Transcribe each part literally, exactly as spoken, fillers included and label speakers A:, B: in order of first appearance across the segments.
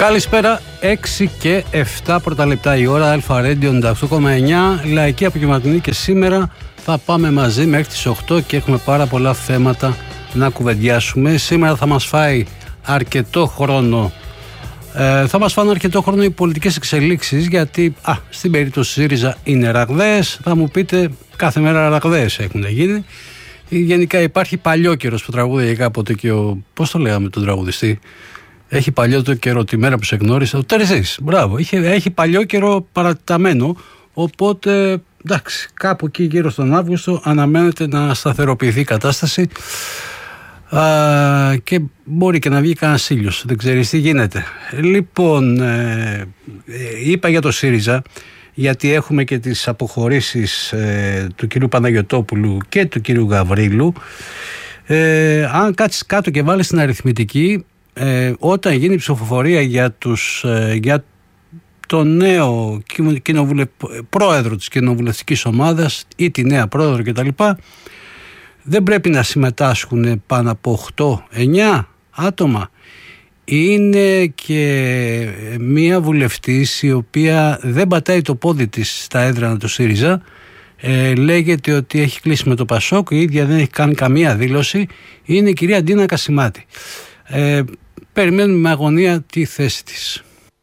A: Καλησπέρα, έξι και επτά πρώτα λεπτά η ώρα, Αλφα Radio ενενήντα οκτώ κόμμα εννιά, λαϊκή απογευματινή, και σήμερα θα πάμε μαζί μέχρι τις οκτώ και έχουμε πάρα πολλά θέματα να κουβεντιάσουμε. Σήμερα θα μας φάει αρκετό χρόνο, ε, θα μας φάνε αρκετό χρόνο οι πολιτικές εξελίξεις, γιατί α, στην περίπτωση ΣΥΡΙΖΑ είναι ραγδαίες. Θα μου πείτε, κάθε μέρα ραγδαίες έχουν γίνει. Γενικά υπάρχει παλιόκαιρος που τραγούδια κάποτε και ο, πώς το λέγαμε τον τραγουδιστή, έχει παλιό το καιρό τη μέρα που σε γνώρισα, ο Τερζής, μπράβο, έχει, έχει παλιό καιρό παραταμένο, οπότε εντάξει, κάπου εκεί γύρω στον Αύγουστο αναμένεται να σταθεροποιηθεί η κατάσταση α, και μπορεί και να βγει κανένας ήλιος, δεν ξέρεις τι γίνεται. Λοιπόν, ε, είπα για το ΣΥΡΙΖΑ, γιατί έχουμε και τις αποχωρήσεις ε, του κυρίου Παναγιωτόπουλου και του κυρίου Γαβρίλου. Ε, αν κάτσεις κάτω και βάλεις την αριθμητική, ε, όταν γίνει η ψηφοφορία για, τους, ε, για το νέο κοινοβουλε... πρόεδρο της κοινοβουλευτικής ομάδας ή τη νέα πρόεδρο κτλ., δεν πρέπει να συμμετάσχουν πάνω από οκτώ εννιά άτομα. Είναι και μία βουλευτής η οποία δεν πατάει το πόδι της στα έδρανα του ΣΥΡΙΖΑ. Ε, λέγεται ότι έχει κλείσει με το Πασόκ, η ίδια δεν έχει κάνει καμία δήλωση. Είναι η κυρία Ντίνα Κασιμάτη. Ε, περιμένουμε με αγωνία τη θέση της.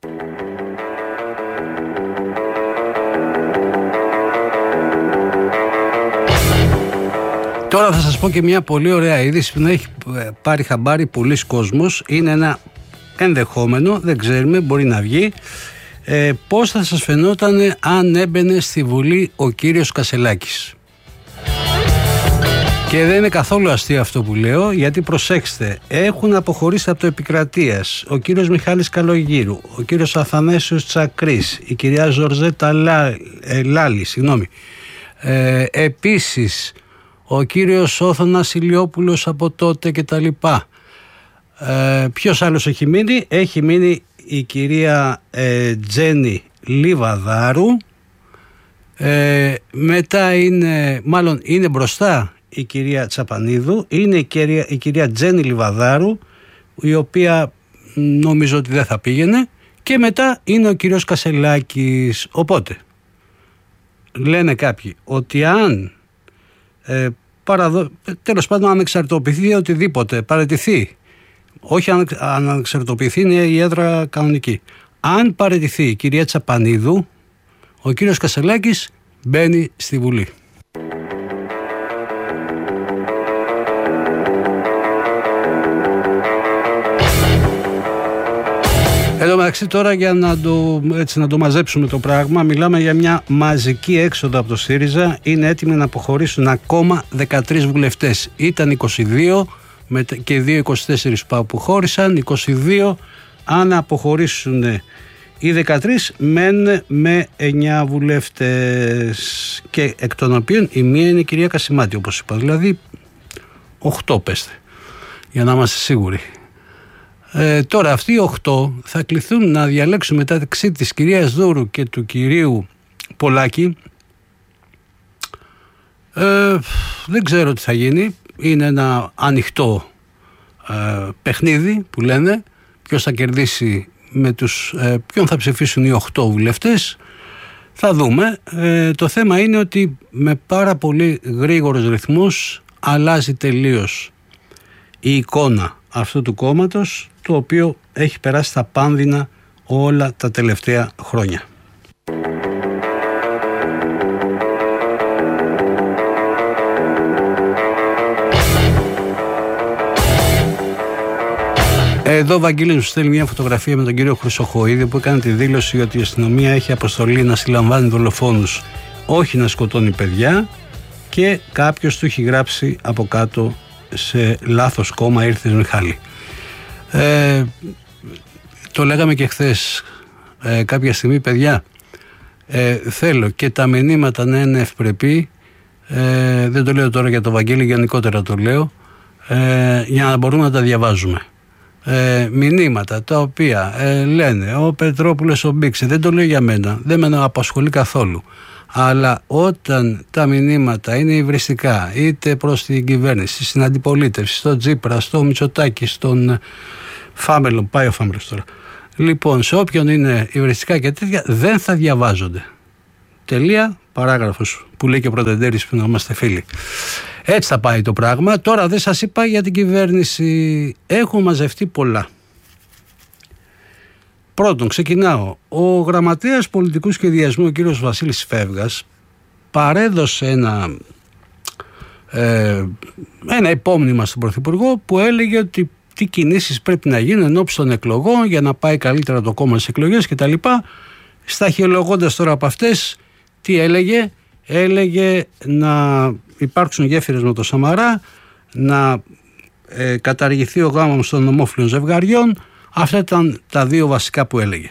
A: Τώρα θα σας πω και μια πολύ ωραία είδηση που να έχει πάρει χαμπάρι πολλοί κόσμος. Είναι ένα ενδεχόμενο, δεν ξέρουμε, μπορεί να βγει. Ε, πώς θα σας φαινόταν αν έμπαινε στη Βουλή ο κύριος Κασελάκης? Και δεν είναι καθόλου αστείο αυτό που λέω, γιατί προσέξτε, έχουν αποχωρήσει από το Επικρατείας ο κύριος Μιχάλης Καλογύρου, ο κύριος Αθανάσιος Τσακρής, η κυρία Ζορζέτα Λά, ε, Λάλη, συγγνώμη. Ε, επίσης ο κύριος Όθωνας Ηλιόπουλος από τότε και τα λοιπά. Ε, ποιος άλλος έχει μείνει? Έχει μείνει η κυρία ε, Τζένι Λιβαδάρου. Ε, μετά είναι, μάλλον είναι μπροστά η κυρία Τσαπανίδου. Είναι η κυρία, η κυρία Τζένι Λιβαδάρου, η οποία νομίζω ότι δεν θα πήγαινε. Και μετά είναι ο κύριος Κασελάκης. Οπότε λένε κάποιοι ότι αν ε, παραδο... τέλος πάντων ανεξαρτητοποιηθεί οτιδήποτε, παραιτηθεί, όχι αν ανεξαρτητοποιηθεί, είναι η έδρα κανονική, αν παραιτηθεί η κυρία Τσαπανίδου, ο κύριος Κασελάκης μπαίνει στη Βουλή. Εδώ μεταξύ τώρα, για να το, έτσι, να το μαζέψουμε το πράγμα, μιλάμε για μια μαζική έξοδο από το ΣΥΡΙΖΑ. Είναι έτοιμοι να αποχωρήσουν ακόμα δεκατρείς βουλευτές. Ήταν είκοσι δύο και δύο είκοσι τέσσερις που αποχώρησαν. είκοσι δύο, αν αποχωρήσουν οι δεκατρείς, μένουν με εννιά βουλευτές, και εκ των οποίων η μία είναι η κυρία Κασιμάτη, όπως είπα. Δηλαδή οκτώ πέστε, για να είμαστε σίγουροι. Ε, τώρα αυτοί οι οκτώ θα κληθούν να διαλέξουν μεταξύ της κυρίας Δούρου και του κυρίου Πολάκη. Ε, δεν ξέρω τι θα γίνει. Είναι ένα ανοιχτό ε, παιχνίδι που λένε. Ποιος θα κερδίσει με τους, ε, ποιον θα ψηφίσουν οι οκτώ βουλευτές, θα δούμε. Ε, το θέμα είναι ότι με πάρα πολύ γρήγορους ρυθμούς αλλάζει τελείως η εικόνα αυτού του κόμματος, το οποίο έχει περάσει στα πάνδυνα όλα τα τελευταία χρόνια. Εδώ ο Βαγγέλης μου στέλνει μια φωτογραφία με τον κύριο Χρυσοχοΐδη, που έκανε τη δήλωση ότι η αστυνομία έχει αποστολή να συλλαμβάνει δολοφόνους, όχι να σκοτώνει παιδιά, και κάποιος του έχει γράψει από κάτω, σε λάθος κόμμα ήρθες Μιχάλη. Ε, το λέγαμε και χθες, ε, κάποια στιγμή, παιδιά, ε, θέλω και τα μηνύματα να είναι ευπρεπή, ε, δεν το λέω τώρα για το Βαγγέλη, γενικότερα το λέω, ε, για να μπορούμε να τα διαβάζουμε. Ε, μηνύματα τα οποία ε, λένε ο Πετρόπουλος ο Μπίξη, δεν το λέω για μένα, δεν με απασχολεί καθόλου, αλλά όταν τα μηνύματα είναι υβριστικά, είτε προς την κυβέρνηση, στην αντιπολίτευση, στον Τσίπρα, στο Μητσοτάκη, στον Φάμελον, πάει ο Φάμελος τώρα, Λοιπόν, σε όποιον είναι υβριστικά και τέτοια δεν θα διαβάζονται. Τελεία, παράγραφος που λέει και ο Πρωτεντέρης που να είμαστε φίλοι. Έτσι θα πάει το πράγμα. Τώρα δεν σας είπα για την κυβέρνηση. Έχουν μαζευτεί πολλά. Πρώτον, ξεκινάω. Ο γραμματέας πολιτικού σχεδιασμού, ο κύριος Βασίλης Φεύγας, παρέδωσε ένα, ε, ένα υπόμνημα στον Πρωθυπουργό που έλεγε ότι τι κινήσεις πρέπει να γίνουν ενώπιση των εκλογών για να πάει καλύτερα το κόμμα στις εκλογές κτλ. Σταχυολογώντας τώρα από αυτές, τι έλεγε? Έλεγε να υπάρξουν γέφυρες με το Σαμαρά, να ε, καταργηθεί ο γάμος των ομόφυλων ζευγαριών. Αυτά ήταν τα δύο βασικά που έλεγε.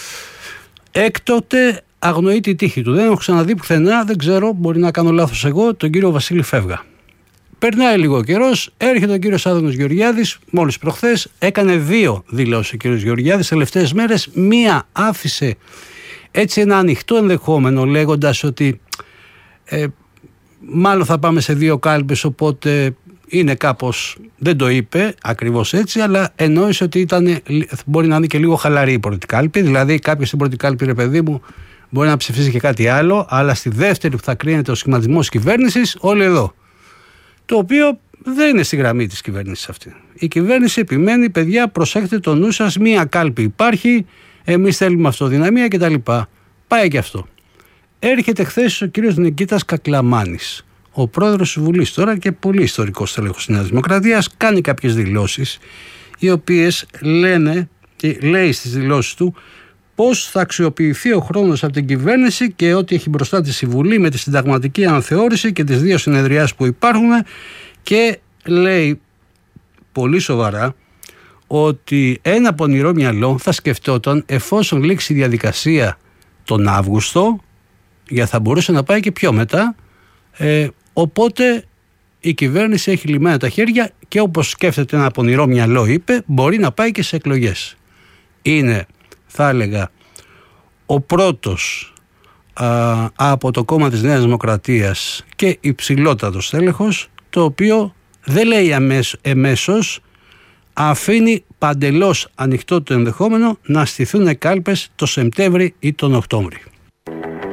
A: Έκτοτε αγνοεί τη τύχη του. Δεν έχω ξαναδεί πουθενά, δεν ξέρω, μπορεί να κάνω λάθος εγώ, τον κύριο Βασίλη Φεύγα. Περνάει λίγο καιρός, έρχεται ο κύριος Άδωνος Γεωργιάδης, μόλις προχθές έκανε δύο δηλώσεις ο κύριος Γεωργιάδης τελευταίες μέρες. Μία άφησε έτσι ένα ανοιχτό ενδεχόμενο, λέγοντας ότι ε, μάλλον θα πάμε σε δύο κάλπες, οπότε είναι κάπως, δεν το είπε ακριβώς έτσι, αλλά εννοήσε ότι ήταν, μπορεί να είναι και λίγο χαλαρή η πρώτη κάλπη. Δηλαδή κάποιος στην πρώτη κάλπη, ρε παιδί μου, μπορεί να ψηφίσει και κάτι άλλο, αλλά στη δεύτερη που θα κρίνεται ο σχηματισμός κυβέρνησης, όλοι εδώ. Το οποίο δεν είναι στη γραμμή της κυβέρνησης αυτή. Η κυβέρνηση επιμένει, παιδιά, προσέχετε το νου σας, μία κάλπη υπάρχει, εμείς θέλουμε αυτοδυναμία κτλ. Πάει και αυτό. Έρχεται χθες ο κύριος Νικήτας Κακλαμάνης, ο πρόεδρος της Βουλής τώρα και πολύ ιστορικός στέλεχος της Νέας Δημοκρατίας, κάνει κάποιες δηλώσεις, οι οποίες λένε, και λέει στις δηλώσεις του, πώς θα αξιοποιηθεί ο χρόνος από την κυβέρνηση και ότι έχει μπροστά της η Βουλή με τη συνταγματική αναθεώρηση και τις δύο συνεδριάσεις που υπάρχουν, και λέει πολύ σοβαρά ότι ένα πονηρό μυαλό θα σκεφτόταν εφόσον λήξει η διαδικασία τον Αύγουστο, για θα μπορούσε να πάει και πιο μετά, ε, οπότε η κυβέρνηση έχει λυμμένα τα χέρια και όπως σκέφτεται ένα πονηρό μυαλό, είπε, μπορεί να πάει και σε εκλογές. Είναι, θα έλεγα, ο πρώτος α, από το κόμμα της Νέας Δημοκρατίας και υψηλότατος τέλεχος, το οποίο δεν λέει αμέσως, εμέσως, αφήνει παντελώς ανοιχτό το ενδεχόμενο να στηθούν κάλπες το Σεπτέμβρη ή τον Οκτώβρη.